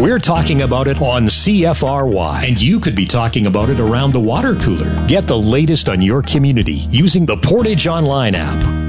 We're talking about it on CFRY, and you could be talking about it around the water cooler. Get the latest on your community using the Portage Online app